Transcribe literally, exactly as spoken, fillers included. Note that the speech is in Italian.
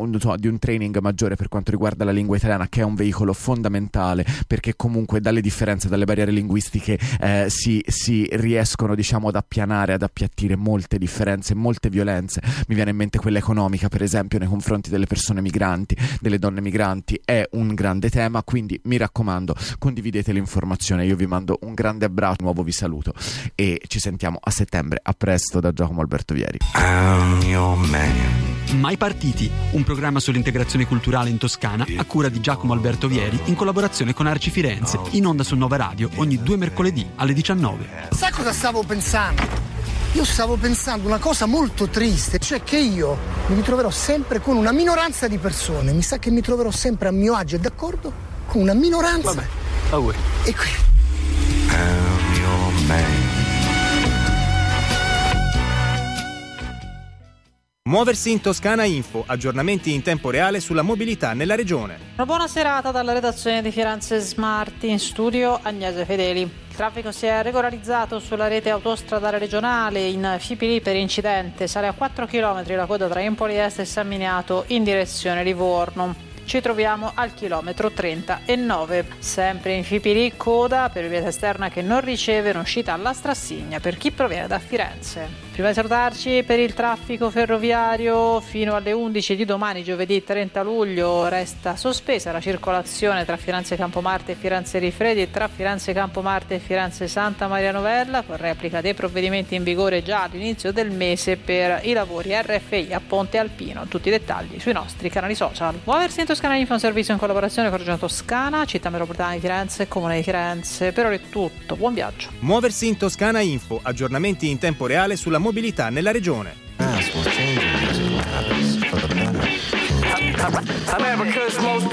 un, di un training maggiore per quanto riguarda la lingua italiana, che è un veicolo fondamentale, perché comunque dalle differenze, dalle barriere linguistiche eh, si, si riescono, diciamo, ad appianare, ad appiattire molte differenze, molte violenze. Mi viene in mente quella economica, per esempio, nei confronti delle persone migranti, delle donne migranti, è un grande tema, quindi mi raccomando, condividete l'informazione. Io vi mando un grande abbraccio, nuovo vi saluto e ci sentiamo a settembre. A presto da Giacomo Alberto Vieri. I'm your man. Mai Partiti, un programma sull'integrazione culturale in Toscana a cura di Giacomo Alberto Vieri in collaborazione con Arci Firenze, in onda su Nova Radio ogni due mercoledì alle diciannove. Sai cosa stavo pensando? Io stavo pensando una cosa molto triste, cioè che io mi ritroverò sempre con una minoranza di persone, mi sa che mi troverò sempre a mio agio e d'accordo con una minoranza. Vabbè, a voi. E qui. I'm your man. Muoversi in Toscana Info, aggiornamenti in tempo reale sulla mobilità nella regione. Una buona serata dalla redazione di Firenze Smart, in studio Agnese Fedeli. Il traffico si è regolarizzato sulla rete autostradale regionale in Fipili per incidente. Sale a quattro chilometri la coda tra Empoli Est e San Miniato in direzione Livorno. Ci troviamo al chilometro trenta e nove. Sempre in Fipili, coda per vieta esterna che non riceve un'uscita alla Strassigna per chi proviene da Firenze. Prima di salutarci, per il traffico ferroviario fino alle undici di domani, giovedì trenta luglio, resta sospesa la circolazione tra Firenze Campomarte e Firenze Rifredi e tra Firenze Campomarte e Firenze Santa Maria Novella, con replica dei provvedimenti in vigore già all'inizio del mese per i lavori R F I a Ponte Alpino. Tutti i dettagli sui nostri canali social. Muoversi in Toscana Info, un servizio in collaborazione con Regione Toscana, Città Metropolitana di Firenze e Comune di Firenze. Per ora è tutto, buon viaggio. Muoversi in Toscana Info, aggiornamenti in tempo reale sulla mobilità nella regione. America's most